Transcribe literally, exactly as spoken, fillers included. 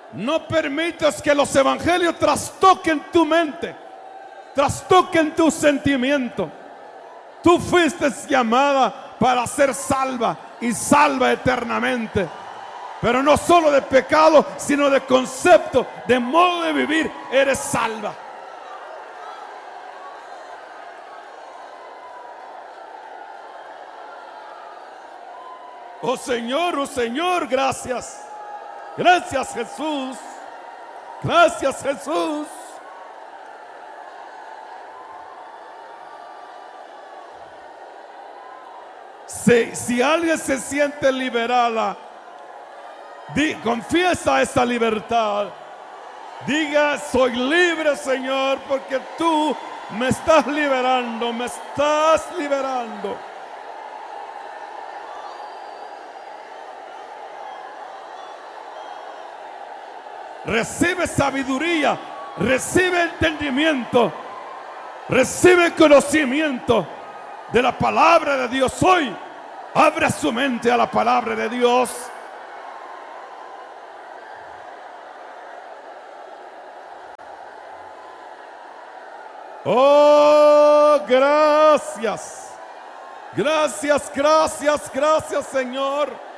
No permitas que los evangelios trastoquen tu mente, trastoquen tu sentimiento. Tú fuiste llamada para ser salva y salva eternamente. Pero no solo de pecado, sino de concepto, de modo de vivir, eres salva. Oh Señor, oh Señor, gracias. Gracias Jesús. Gracias Jesús. Si, si alguien se siente liberada, di, confiesa esa libertad. Diga: soy libre, Señor, porque tú me estás liberando, me estás liberando. Recibe sabiduría, recibe entendimiento, recibe conocimiento de la palabra de Dios hoy. Abre su mente a la palabra de Dios. Oh, gracias. Gracias, gracias, gracias, Señor.